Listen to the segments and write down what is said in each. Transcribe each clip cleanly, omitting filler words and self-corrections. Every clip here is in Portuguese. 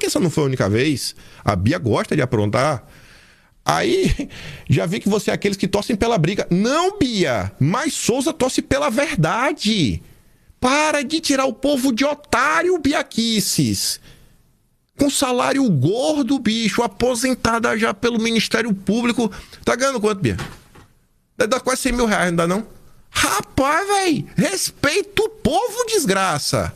que essa não foi a única vez. A Bia gosta de aprontar. Aí, já vi que você é aqueles que torcem pela briga. Não, Bia, mas Souza torce pela verdade. Para de tirar o povo de otário, Biaquices. Com salário gordo, bicho, aposentada já pelo Ministério Público. Tá ganhando quanto, Bia? Dá quase 100 mil reais, não dá não? Rapaz, velho, respeita o povo, desgraça.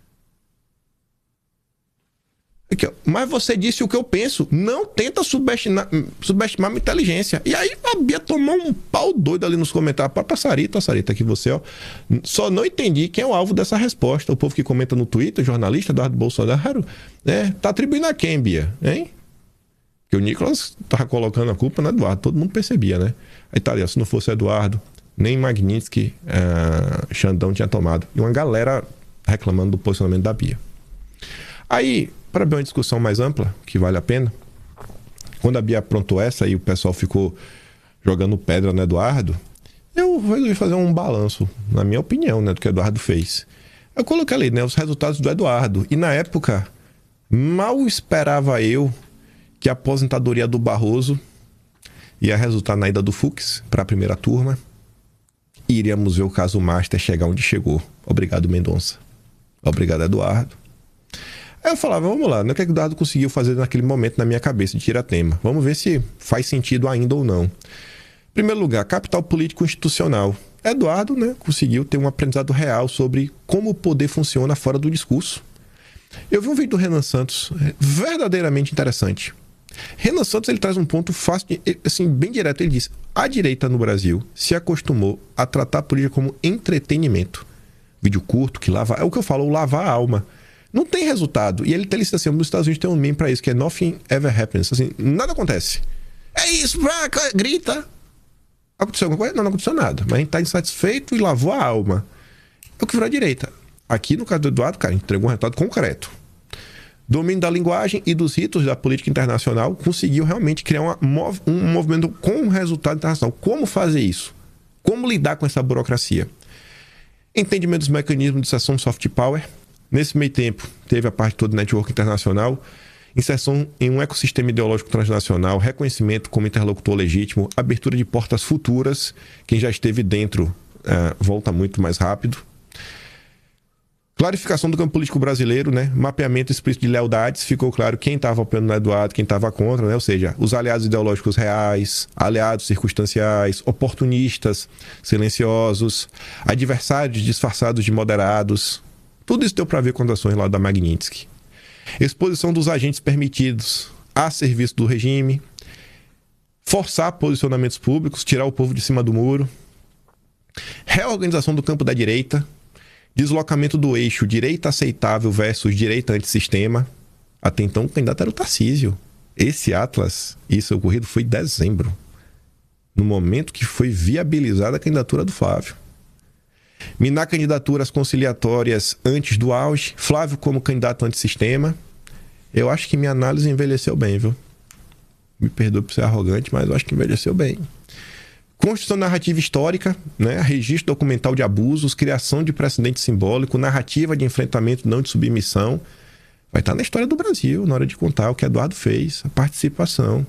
Aqui, ó. Mas você disse o que eu penso. Não tenta subestimar minha inteligência. E aí a Bia tomou um pau doido ali nos comentários. Para Sarita, aqui você, ó. Só não entendi quem é o alvo dessa resposta. O povo que comenta no Twitter, jornalista Eduardo Bolsonaro, né? Tá atribuindo a quem, Bia? Hein? Que o Nicolas tava colocando a culpa no Eduardo. Todo mundo percebia, né? Aí tá ali, ó, se não fosse Eduardo, nem Magnitsky, Xandão tinha tomado. E uma galera reclamando do posicionamento da Bia. Aí, para ver uma discussão mais ampla, que vale a pena, quando a Bia aprontou essa e o pessoal ficou jogando pedra no Eduardo, eu resolvi fazer um balanço, na minha opinião, né, do que o Eduardo fez. Eu coloquei ali, né, os resultados do Eduardo. E na época, mal esperava eu que a aposentadoria do Barroso ia resultar na ida do Fux para a primeira turma. E iríamos ver o caso Master chegar onde chegou. Obrigado, Mendonça. Obrigado, Eduardo. Aí eu falava, vamos lá, né? O que o Eduardo conseguiu fazer naquele momento na minha cabeça de tiratema? Vamos ver se faz sentido ainda ou não. Em primeiro lugar, capital político institucional. Eduardo, né, conseguiu ter um aprendizado real sobre como o poder funciona fora do discurso. Eu vi um vídeo do Renan Santos, verdadeiramente interessante. Renan Santos, ele traz um ponto fácil, assim, bem direto. Ele diz, a direita no Brasil se acostumou a tratar a política como entretenimento. Vídeo curto, que lava... É o que eu falo, lavar a alma. Não tem resultado. E ele lista assim, nos Estados Unidos tem um meme pra isso, que é nothing ever happens. Assim, nada acontece. É isso, grita. Aconteceu alguma coisa? Não aconteceu nada. Mas a gente tá insatisfeito e lavou a alma. É o que virou a direita. Aqui, no caso do Eduardo, cara, entregou um resultado concreto. Domínio da linguagem e dos ritos da política internacional, conseguiu realmente criar um movimento com resultado internacional. Como fazer isso? Como lidar com essa burocracia? Entendimento dos mecanismos de inserção soft power. Nesse meio tempo, teve a parte toda do network internacional, inserção em um ecossistema ideológico transnacional, reconhecimento como interlocutor legítimo, abertura de portas futuras. Quem já esteve dentro volta muito mais rápido. Clarificação do campo político brasileiro, né? Mapeamento explícito de lealdades. Ficou claro quem estava apoiando o Eduardo, quem estava contra, né? Ou seja, os aliados ideológicos reais, aliados circunstanciais, oportunistas, silenciosos, adversários disfarçados de moderados. Tudo isso deu para ver com as ações lá da Magnitsky. Exposição dos agentes permitidos a serviço do regime. Forçar posicionamentos públicos, tirar o povo de cima do muro. Reorganização do campo da direita. Deslocamento do eixo direita aceitável versus direita antissistema. Até então o candidato era o Tarcísio. Esse Atlas, isso ocorrido foi em dezembro. No momento que foi viabilizada a candidatura do Flávio. Minar candidaturas conciliatórias antes do auge. Flávio como candidato antissistema. Eu acho que minha análise envelheceu bem, viu? Me perdoe por ser arrogante, mas eu acho que envelheceu bem. Construção narrativa histórica, né? Registro documental de abusos, criação de precedente simbólico, narrativa de enfrentamento não de submissão. Vai estar na história do Brasil, na hora de contar o que Eduardo fez, a participação.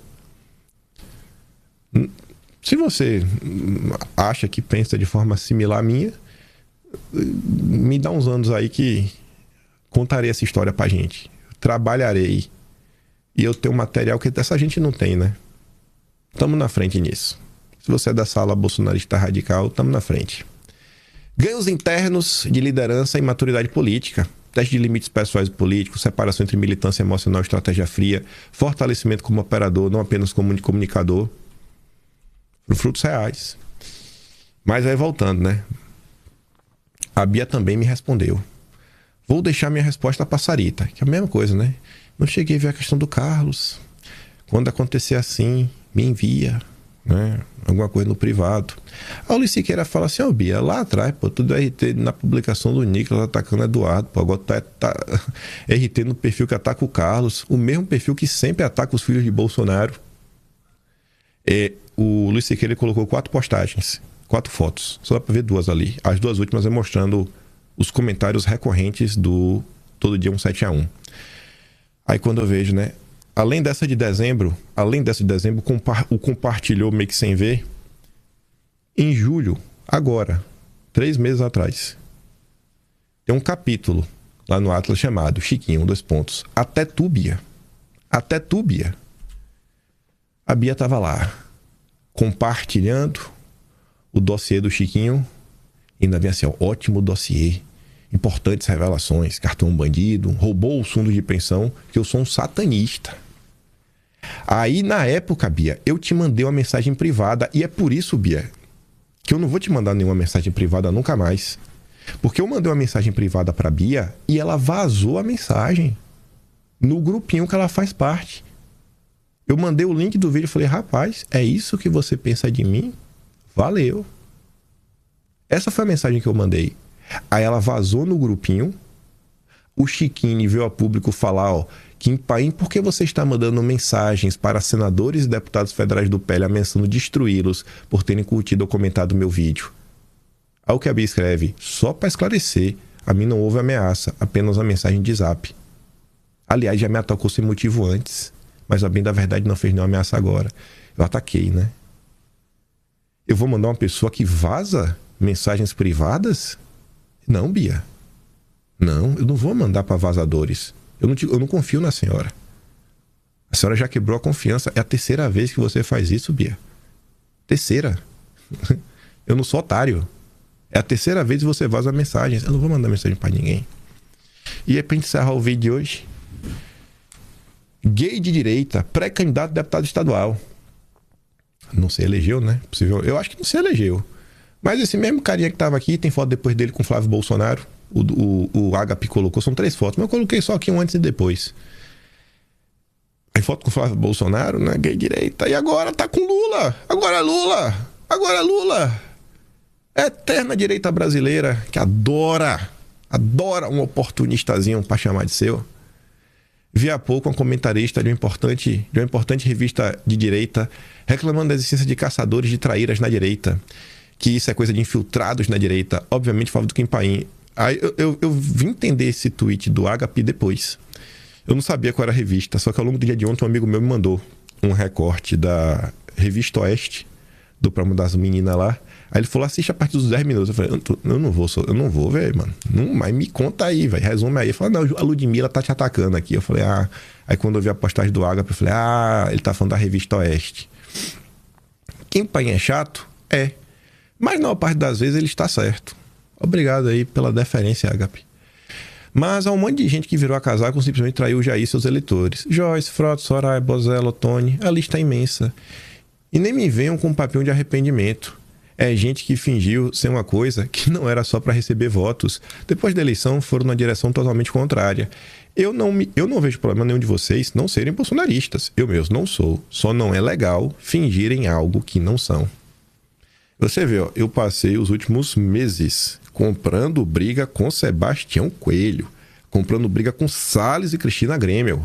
Se você acha que pensa de forma similar à minha, me dá uns anos aí que contarei essa história pra gente. Trabalharei. E eu tenho material que essa gente não tem, né? Tamo na frente nisso. Se você é da sala bolsonarista radical, tamo na frente. Ganhos internos de liderança e maturidade política. Teste de limites pessoais e políticos, separação entre militância emocional e estratégia fria, fortalecimento como operador, não apenas como comunicador. Frutos reais. Mas aí voltando, né? A Bia também me respondeu. Vou deixar minha resposta para Sarita, que é a mesma coisa, né? Não cheguei a ver a questão do Carlos. Quando acontecer assim, me envia, né? Alguma coisa no privado. A Luiz Siqueira fala assim, ó, Bia, lá atrás, pô, tudo RT na publicação do Nicolas atacando Eduardo, pô, agora tá RT no perfil que ataca o Carlos, o mesmo perfil que sempre ataca os filhos de Bolsonaro. O Luiz Siqueira colocou 4 postagens, 4 fotos, só dá pra ver 2 ali. As 2 últimas é mostrando os comentários recorrentes do Todo Dia 171. Aí quando eu vejo, né? Além dessa de dezembro, o compartilhou meio que sem ver. Em julho, agora, 3 meses atrás, tem um capítulo lá no Atlas chamado Chiquinho, 2 pontos. Até tu, Bia. Até tu, Bia. A Bia tava lá, compartilhando o dossiê do Chiquinho. E ainda vem assim, ó, ótimo dossiê. Importantes revelações. Cartão bandido. Roubou os fundos de pensão. Que eu sou um satanista. Aí, na época, Bia, eu te mandei uma mensagem privada. E é por isso, Bia, que eu não vou te mandar nenhuma mensagem privada nunca mais. Porque eu mandei uma mensagem privada pra Bia e ela vazou a mensagem no grupinho que ela faz parte. Eu mandei o link do vídeo e falei, rapaz, é isso que você pensa de mim? Valeu. Essa foi a mensagem que eu mandei. Aí ela vazou no grupinho. O Chiquinho veio a público falar, ó, Kim Paim, por que você está mandando mensagens para senadores e deputados federais do PL ameaçando destruí-los por terem curtido ou comentado meu vídeo? Aí o que a Bia escreve, só para esclarecer, a mim não houve ameaça, apenas uma mensagem de zap. Aliás, já me atacou sem motivo antes, mas a bem da verdade não fez nenhuma ameaça agora. Eu ataquei, né? Eu vou mandar uma pessoa que vaza mensagens privadas? Não, Bia. Não, eu não vou mandar para vazadores. Eu não confio na senhora. A senhora já quebrou a confiança. É a 3ª vez que você faz isso, Bia. 3ª. Eu não sou otário. É a 3ª vez que você vaza mensagens. Eu não vou mandar mensagem para ninguém. E é pra encerrar o vídeo de hoje. Gay de direita, pré-candidato a deputado estadual. Não se elegeu, né? Possível. Eu acho que não se elegeu. Mas esse mesmo carinha que tava aqui, tem foto depois dele com o Flávio Bolsonaro. O Agape colocou, são 3 fotos, mas eu coloquei só aqui um antes e depois. Aí foto com o Flávio Bolsonaro, né? Gay direita. E agora tá com Lula. Agora é Lula. Agora é Lula. Eterna direita brasileira que adora um oportunistazinho pra chamar de seu. Vi há pouco um comentarista de uma importante revista de direita reclamando da existência de caçadores de traíras na direita. Que isso é coisa de infiltrados na direita. Obviamente, falava do Kim Paim. Aí eu vim entender esse tweet do Agape depois. Eu não sabia qual era a revista, só que ao longo do dia de ontem um amigo meu me mandou um recorte da Revista Oeste, do programa das meninas lá. Aí ele falou, assiste a partir dos 10 minutos. Eu falei, eu não vou, velho, mano. Não, mas me conta aí, velho. Resume aí. Ele falou, não, a Ludmilla tá te atacando aqui. Eu falei, ah. Aí quando eu vi a postagem do Agape, eu falei, ah, ele tá falando da Revista Oeste. Kim Paim é chato? É. Mas na maior parte das vezes ele está certo. Obrigado aí pela deferência, Agape. Mas há um monte de gente que virou a casaco e simplesmente traiu o Jair e seus eleitores. Joyce, Frota, Soraya, Bozello, Tony. A lista é imensa. E nem me venham com um papinho de arrependimento. É gente que fingiu ser uma coisa que não era só para receber votos. Depois da eleição foram na direção totalmente contrária. Eu não vejo problema nenhum de vocês não serem bolsonaristas. Eu mesmo não sou. Só não é legal fingirem algo que não são. Você vê, ó, eu passei os últimos meses comprando briga com Sebastião Coelho, comprando briga com Salles e Cristina Grêmio.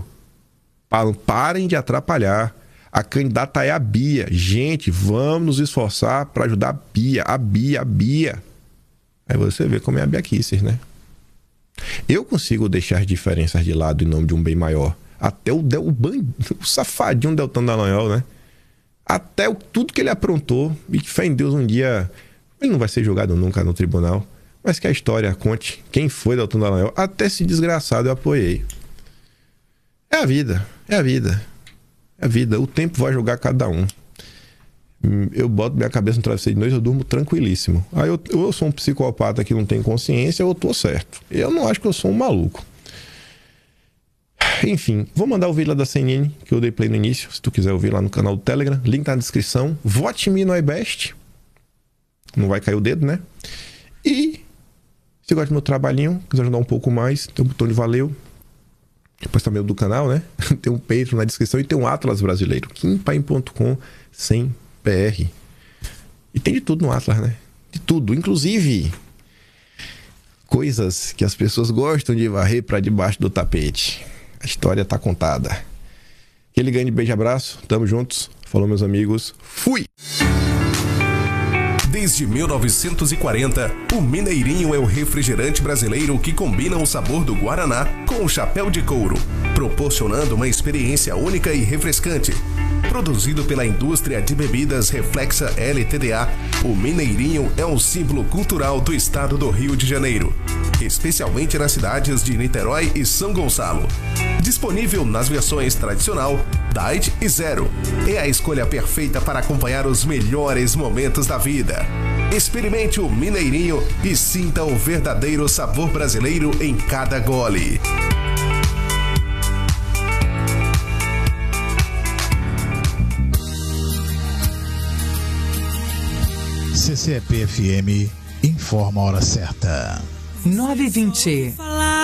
Parem de atrapalhar. A candidata é a Bia. Gente, vamos nos esforçar para ajudar a Bia. Aí você vê como é a Bia Kisser, né? Eu consigo deixar as diferenças de lado em nome de um bem maior. Até o safadinho Deltan Dallagnol, né? Até tudo que ele aprontou e que fé em Deus um dia... Ele não vai ser julgado nunca no tribunal. Mas que a história conte quem foi Deltan Dallagnol. Até esse desgraçado eu apoiei. É a vida. É a vida. É a vida. O tempo vai julgar cada um. Eu boto minha cabeça no travesseiro de noite, eu durmo tranquilíssimo. Aí eu sou um psicopata que não tem consciência, ou eu tô certo. Eu não acho que eu sou um maluco. Enfim, vou mandar o vídeo lá da CNN, que eu dei play no início, se tu quiser ouvir lá no canal do Telegram. Link tá na descrição. Vote-me no iBest. Não vai cair o dedo, né? E se gosta do meu trabalhinho, quiser ajudar um pouco mais, tem um botão de valeu. Depois também do canal, né? Tem um Patreon na descrição e tem um Atlas brasileiro. kimpaim.com sem PR. E tem de tudo no Atlas, né? De tudo. Inclusive coisas que as pessoas gostam de varrer para debaixo do tapete. A história tá contada. Aquele grande beijo e abraço. Tamo juntos. Falou, meus amigos. Fui! Desde 1940, o Mineirinho é o refrigerante brasileiro que combina o sabor do Guaraná com o chapéu de couro, proporcionando uma experiência única e refrescante. Produzido pela indústria de bebidas Reflexa LTDA, o Mineirinho é um símbolo cultural do estado do Rio de Janeiro, especialmente nas cidades de Niterói e São Gonçalo. Disponível nas versões tradicional, Diet e Zero. É a escolha perfeita para acompanhar os melhores momentos da vida. Experimente o Mineirinho e sinta o verdadeiro sabor brasileiro em cada gole. CCEP FM informa a hora certa. 9h20.